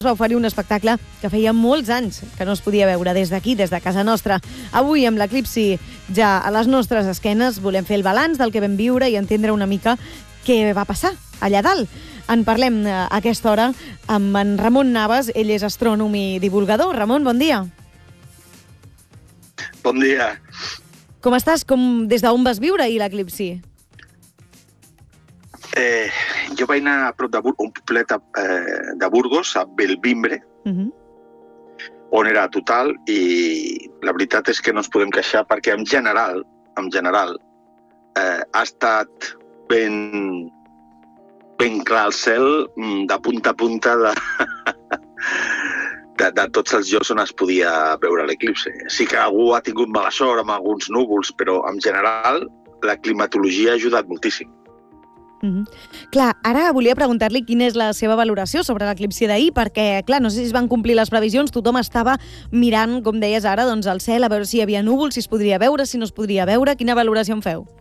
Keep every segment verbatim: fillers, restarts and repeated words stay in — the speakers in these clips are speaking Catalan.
va oferir un espectacle que feia molts anys que no es podia veure des d'aquí, des de casa nostra. Avui, amb l'eclipsi ja a les nostres esquenes, volem fer el balanç del que vam viure i entendre una mica què va passar allà dalt. En parlem a aquesta hora amb en Ramon Navas, ell és astrònom i divulgador. Ramon, bon dia. Bon dia. Com estàs? Com, des d'on vas viure ahir l'eclipsi? Eh, jo vaig anar a prop de Bur un poblet eh, de Burgos, a Belvimbre, uh-huh. on era total, i la veritat és que no ens podem queixar perquè en general, en general, eh, ha estat ben, ben clar el cel de punta a punta de, de, de tots els llocs on es podia veure l'eclipsi. Sí que algú ha tingut mala sort amb alguns núvols, però en general la climatologia ha ajudat moltíssim. Mm-hmm. Clar, ara volia preguntar-li quina és la seva valoració sobre l'eclipsi d'ahir, perquè, clar, no sé si es van complir les previsions, tothom estava mirant, com deies ara, doncs, al cel, a veure si hi havia núvols, si es podria veure, si no es podria veure. Quina valoració en feu?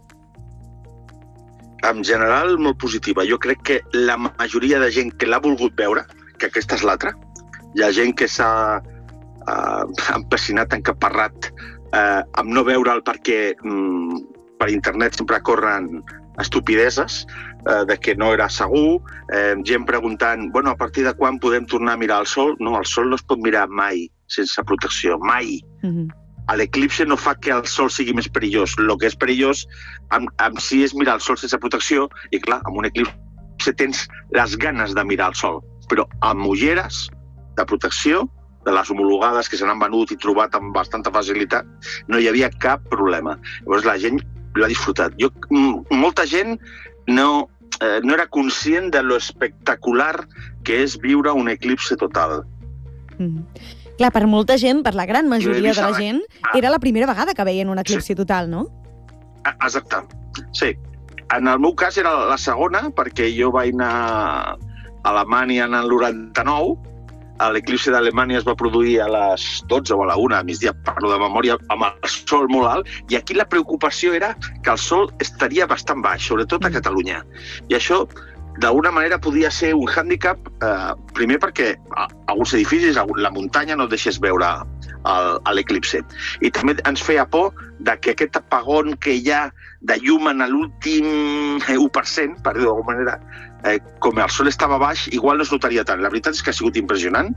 En general, molt positiva. Jo crec que la majoria de gent que l'ha volgut veure, que aquesta és l'altra, hi ha gent que s'ha eh, empassinat, encaparrat, eh, amb no veure'l perquè mm, per internet sempre corren estupideses, eh, de que no era segur, eh, gent preguntant, bueno, a partir de quan podem tornar a mirar el sol? No, el sol no es pot mirar mai sense protecció, mai. Mm-hmm. L'eclipsi no fa que el sol sigui més perillós. El que és perillós amb, amb si és mirar el sol sense protecció, i clar, amb un eclipsi tens les ganes de mirar el sol, però amb ulleres de protecció, de les homologades que se n'han venut i trobat amb bastanta facilitat, no hi havia cap problema. Llavors la gent l'ha disfrutat. Jo, molta gent no, eh, no era conscient de lo espectacular que és viure un eclipsi total. Mm. Clar, per molta gent, per la gran majoria de la gent, era la primera vegada que veien un eclipsi sí. total, no? Exacte, sí. En el meu cas era la segona, perquè jo vaig anar a Alemanya en el noranta-nou. L'eclipsi d'Alemanya es va produir a les dotze o a la una, a migdia, parlo de memòria, amb el sol molt alt, i aquí la preocupació era que el sol estaria bastant baix, sobretot a Catalunya. I això, d'alguna manera, podia ser un hàndicap, eh, primer perquè a alguns edificis, a la muntanya, no et deixés veure l'eclipsi. I també ens feia por de que aquest apagón que hi ha de llum en l'últim u per cent, per dir-ho d'alguna manera, eh, com el sol estava baix, igual no es notaria tant. La veritat és que ha sigut impressionant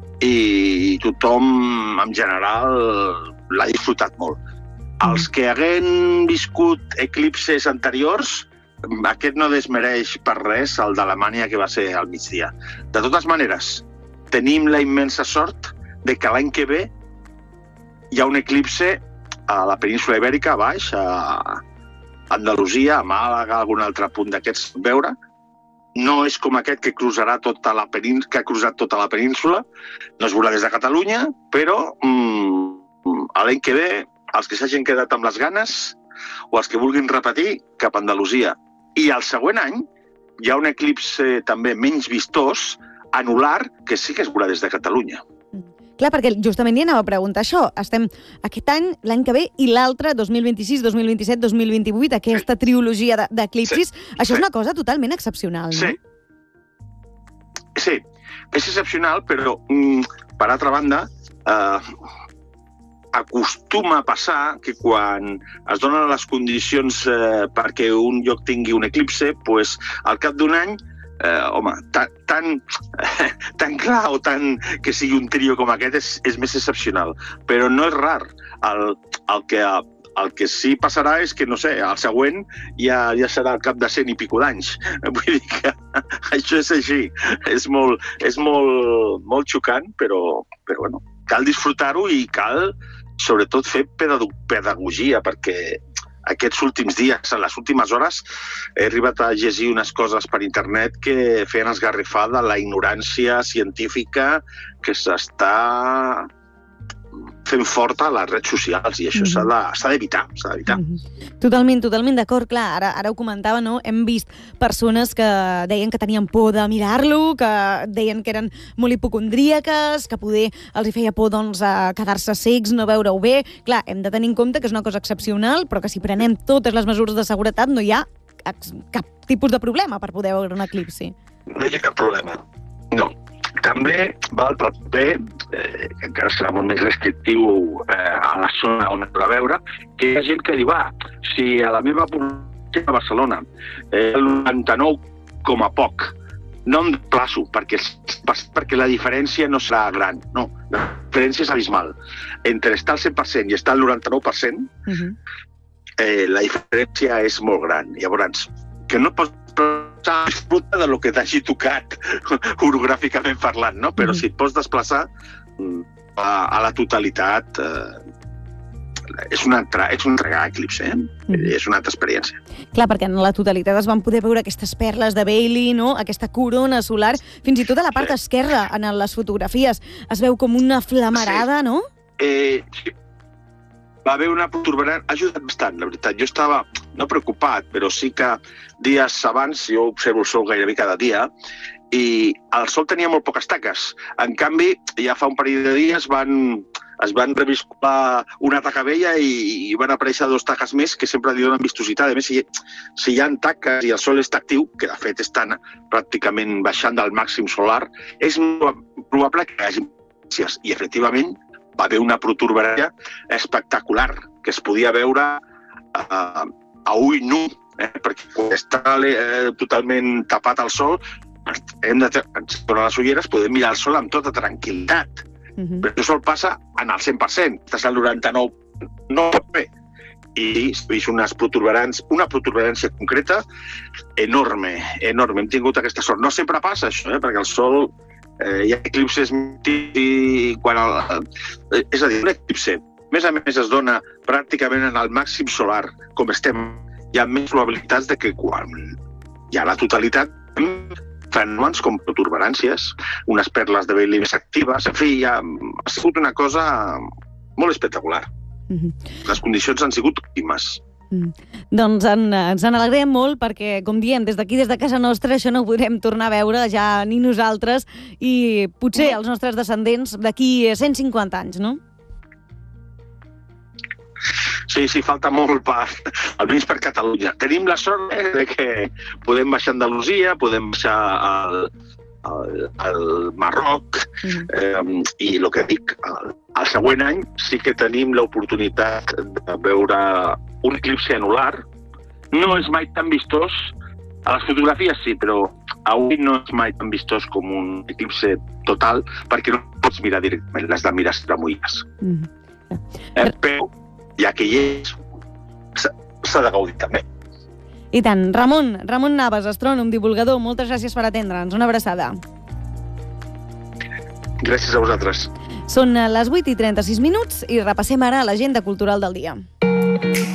i tothom, en general, l'ha disfrutat molt. Els que haguem viscut eclipses anteriors, aquest no desmereix per res el d'Alemanya, que va ser al migdia. De totes maneres, tenim la immensa sort de que l'any que ve hi ha un eclipsi a la península Ibèrica, a baix, a Andalusia, a Màlaga, a algun altre punt d'aquests veure. No és com aquest que cruzarà tota la península, que ha cruzat tota la península, no es veurà des de Catalunya, però mmm, l'any que ve, els que s'hagin quedat amb les ganes o els que vulguin repetir, cap a Andalusia. I el següent any hi ha un eclipsi també menys vistós, anular, que sí que es veurà des de Catalunya. Clar, perquè justament li anava a preguntar això. Estem aquest any, l'any que ve, i l'altre, dos mil vint-i-sis, dos mil vint-i-set, dos mil vint-i-vuit, aquesta sí. trilogia d'eclipsis. Sí. Això sí. és una cosa totalment excepcional, no? Sí. Sí, és excepcional, però, per altra banda, eh, acostuma a passar que quan es donen les condicions eh, perquè un lloc tingui un eclipsi, pues, al cap d'un any, Eh, home, tan, tan, tan clar o tan que sigui un trio com aquest és, és més excepcional. Però no és rar. El, el, que, el que sí passarà és que, no sé, el següent ja, ja serà al cap de cent i pico d'anys. Vull dir que això és així. És molt, és molt, molt xocant, però, però bueno, cal disfrutar-ho i cal, sobretot, fer pedagogia, perquè aquests últims dies, en les últimes hores, he arribat a llegir unes coses per internet que feien esgarrifar de la ignorància científica que s'està fent forta a les redes socials, i això mm-hmm. s'ha d'evitar, s'ha d'evitar. Mm-hmm. Totalment, totalment d'acord. Clar, ara, ara ho comentava, no? Hem vist persones que deien que tenien por de mirar-lo, que deien que eren molt hipocondríaques, que poder els hi feia por, doncs, a quedar-se cecs, no veure-ho bé. Clar, hem de tenir en compte que és una cosa excepcional, però que si prenem totes les mesures de seguretat no hi ha cap tipus de problema per poder veure un eclipsi. No hi ha cap problema, no. També va el paper, eh, que encara serà molt més restrictiu eh, a la zona on es va veure, que hi ha gent que diu, va, si a la meva població a Barcelona eh, el noranta-nou com a poc, no em desplaço, perquè, perquè la diferència no serà gran. No, la diferència és abismal. Entre estar al cent per cent i estar al noranta-nou per cent, uh-huh. eh, la diferència és molt gran. Llavors, que no pots disfrutar de lo que t'hagi tocat orogràficament parlant, no? Però uh-huh. si et pots desplaçar a, a la totalitat, eh, és una altra, és un entregar Eclipse, eh? Mm. És una altra experiència. Clar, perquè en la totalitat es van poder veure aquestes perles de Bailey, no? Aquesta corona solar, fins i tot a la part sí. esquerra, en les fotografies, es veu com una flamarada, sí. no? Eh, sí. Va haver una protuberància, ha ajudat bastant, la veritat. Jo estava, no preocupat, però sí que dies abans, jo observo el sol gairebé cada dia, i el sol tenia molt poques taques. En canvi, ja fa un parell de dies van... es van reviscular una taca vella i, i van aparèixer dos taques més que sempre li donen vistositat. A més, si, si hi ha taques i el sol està actiu, que de fet estan pràcticament baixant del màxim solar, és probable que hi hagi notícies. I, efectivament, va haver una protuberància espectacular, que es podia veure uh, a ull nu, eh? perquè quan està eh, totalment tapat el sol, hem de treure les ulleres, podem mirar el sol amb tota tranquil·litat. Uh-huh. Però això sol passa en el cent per cent. Estàs al noranta-nou per cent, no pot bé. I s'ha vist unes protuberàncies, una protuberància concreta enorme, enorme. Hem tingut aquesta sort. No sempre passa això, eh? perquè el sol, eh, hi ha eclipses i quan el, eh, és a dir, un eclipse, a més a més es dona pràcticament en el màxim solar, com estem, hi ha més probabilitats de que quan hi ha la totalitat fenòmens com protuberàncies, unes perles de Bailey més actives, en fi, ja ha sigut una cosa molt espectacular. Mm-hmm. Les condicions han sigut òptimes. Mm. Doncs en, ens en alegrem molt perquè, com diem, des d'aquí, des de casa nostra, això no ho podrem tornar a veure ja ni nosaltres i potser els nostres descendents d'aquí cent cinquanta anys, no? Sí, sí, falta molt per, almenys per Catalunya. Tenim la sort eh, de que podem baixar a Andalusia, podem baixar al, al, al Marroc, mm. eh, i el que dic, el, el següent any sí que tenim l'oportunitat de veure un eclipse anular. No és mai tan vistós, a les fotografies sí, però avui no és mai tan vistós com un eclipse total, perquè no pots mirar directament, l'has de mirar sempre amb ulles. Mm. Eh, però ja que hi és, s'ha de gaudir també. I tant. Ramon, Ramon Navas, astrònom, divulgador, moltes gràcies per atendre'ns. Una abraçada. Gràcies a vosaltres. Són les vuit i trenta-sis minuts i repassem ara l'agenda cultural del dia.